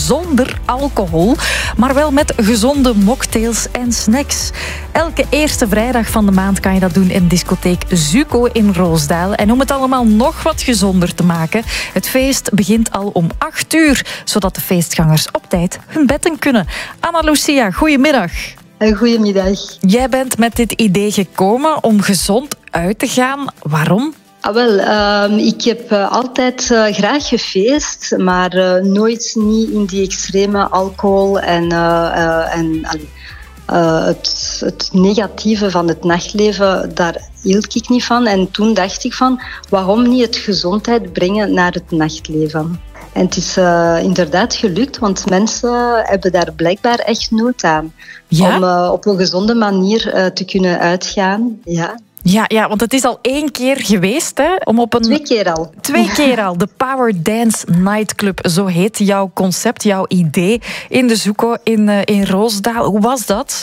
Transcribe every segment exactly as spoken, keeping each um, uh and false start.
zonder alcohol, maar wel met gezonde mocktails en snacks. Elke eerste vrijdag van de maand kan je dat doen in discotheek Zuko in Roosdaal. En om het allemaal nog wat gezonder te maken, het feest begint al om acht uur, zodat de feestgangers op tijd hun bed in kunnen. Anna Lucia, goedemiddag. Goedemiddag. Jij bent met dit idee gekomen om gezond uit te gaan. Waarom? Ah, wel, uh, ik heb uh, altijd uh, graag gefeest, maar uh, nooit niet in die extreme alcohol en, uh, uh, en uh, het, het negatieve van het nachtleven, daar hield ik niet van. En toen dacht ik van, waarom niet het gezondheid brengen naar het nachtleven? En het is uh, inderdaad gelukt, want mensen hebben daar blijkbaar echt nood aan. Ja? Om uh, op een gezonde manier uh, te kunnen uitgaan. Ja. Ja, ja, want het is al één keer geweest, hè? Om op een... Twee keer al. Twee keer al. De Power Dance Nightclub, zo heet jouw concept, jouw idee in de Zuko in, uh, in Roosdaal. Hoe was dat?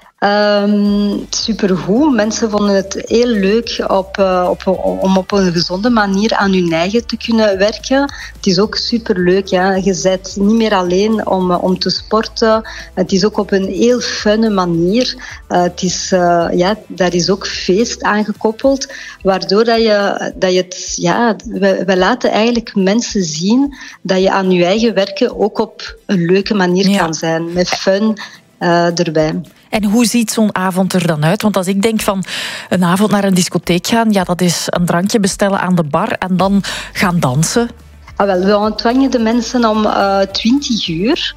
Um, supergoed. Mensen vonden het heel leuk op, uh, op, om op een gezonde manier aan hun eigen te kunnen werken. Het is ook superleuk. Ja. Je bent niet meer alleen om, om te sporten. Het is ook op een heel funne manier. Uh, het is, uh, ja, daar is ook feest aan gekoppeld, waardoor dat je, dat je het... Ja, we, we laten eigenlijk mensen zien dat je aan je eigen werken ook op een leuke manier ja. kan zijn. Met fun uh, erbij. En hoe ziet zo'n avond er dan uit? Want als ik denk van een avond naar een discotheek gaan, ja, dat is een drankje bestellen aan de bar en dan gaan dansen. Ah, wel, we ontvangen de mensen om uh, twintig uur.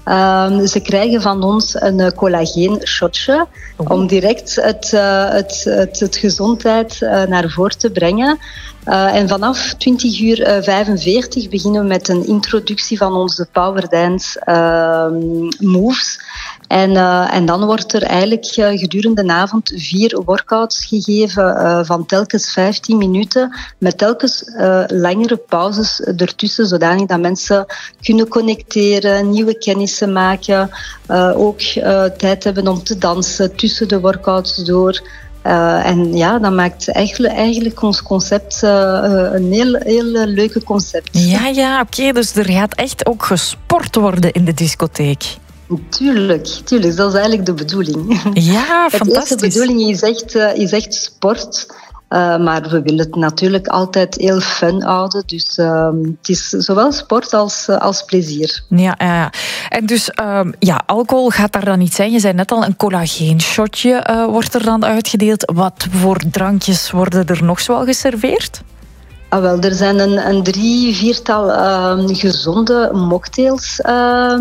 Uh, ze krijgen van ons een uh, collageen-shotje oh. om direct het, uh, het, het, het gezondheid uh, naar voren te brengen. Uh, en vanaf twintig uur vijfenveertig beginnen we met een introductie van onze powerdance uh, moves. En, uh, en dan wordt er eigenlijk uh, gedurende de avond vier workouts gegeven uh, van telkens vijftien minuten, met telkens uh, langere pauzes ertussen, zodanig dat mensen kunnen connecteren, nieuwe kennissen maken, uh, ook uh, tijd hebben om te dansen tussen de workouts door. Uh, en ja, dat maakt eigenlijk, eigenlijk ons concept uh, een heel, heel leuke concept. Ja, ja, oké. Okay, dus er gaat echt ook gesport worden in de discotheek. Tuurlijk, tuurlijk, dat is eigenlijk de bedoeling. Ja, fantastisch. De bedoeling is echt, uh, is echt sport. Uh, maar we willen het natuurlijk altijd heel fun houden. Dus uh, het is zowel sport als, uh, als plezier. Ja, ja. En dus uh, ja, alcohol gaat daar dan niet zijn. Je zei net al, een collageenshotje uh, wordt er dan uitgedeeld. Wat voor drankjes worden er nog zoal geserveerd? Ah, wel, er zijn een, een drie, viertal uh, gezonde mocktails uh,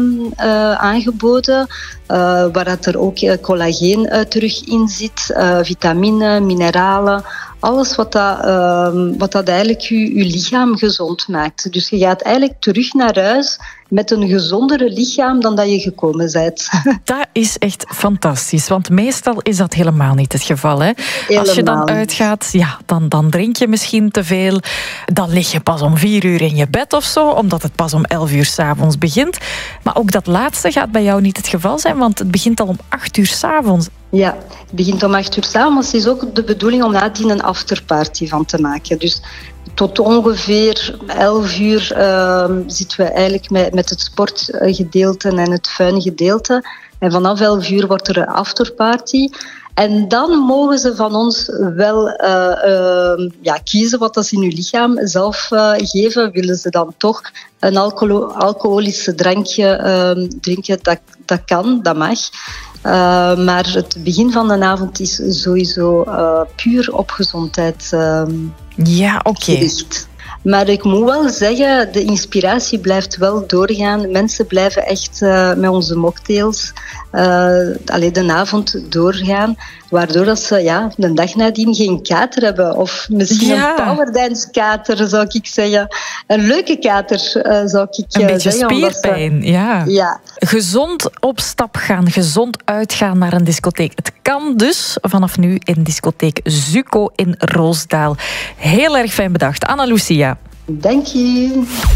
uh, aangeboden, uh, waar dat er ook uh, collageen uh, terug in zit, uh, vitamine, mineralen, alles wat dat, uh, wat dat eigenlijk je, je lichaam gezond maakt. Dus je gaat eigenlijk terug naar huis met een gezondere lichaam dan dat je gekomen bent. Dat is echt fantastisch, want meestal is dat helemaal niet het geval. Hè? Als je dan uitgaat, ja, dan, dan drink je misschien te veel. Dan lig je pas om vier uur in je bed of zo, omdat het pas om elf uur 's avonds begint. Maar ook dat laatste gaat bij jou niet het geval zijn, want het begint al om acht uur 's avonds. Ja, het begint om acht uur 's avonds. Het is ook de bedoeling om nadien een afterparty van te maken. Dus tot ongeveer elf uur uh, zitten we eigenlijk met, met het sportgedeelte en het fun gedeelte. En vanaf elf uur wordt er een afterparty. En dan mogen ze van ons wel uh, uh, ja, kiezen wat ze in hun lichaam zelf uh, geven. Willen ze dan toch een alcohol- alcoholische drankje uh, drinken? Dat, dat kan, dat mag. Uh, maar het begin van de avond is sowieso uh, puur op gezondheid uh, ja, oké. gericht. Maar ik moet wel zeggen, de inspiratie blijft wel doorgaan. Mensen blijven echt uh, met onze mocktails uh, alleen de avond doorgaan. Waardoor dat ze ja, de dag nadien geen kater hebben. Of misschien ja. een powerdance kater, zou ik zeggen. Een leuke kater, uh, zou ik zeggen. Een beetje zeggen, spierpijn, ze... ja. ja. Gezond op stap gaan, gezond uitgaan naar een discotheek. Het kan dus vanaf nu in discotheek Zuko in Roosdaal. Heel erg fijn bedacht. Anna Lucia. Dank je.